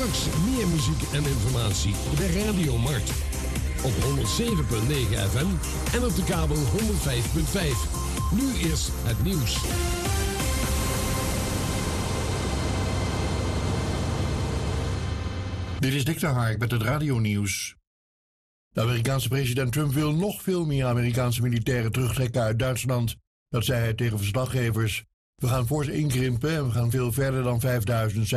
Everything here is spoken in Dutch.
Straks meer muziek en informatie. De Radiomarkt. Op 107.9 FM en op de kabel 105.5. Nu eerst het nieuws. Dit is Dick de Hark met het radionieuws. De Amerikaanse president Trump wil nog veel meer Amerikaanse militairen terugtrekken uit Duitsland. Dat zei hij tegen verslaggevers. We gaan fors inkrimpen en we gaan veel verder dan 5000 zijn.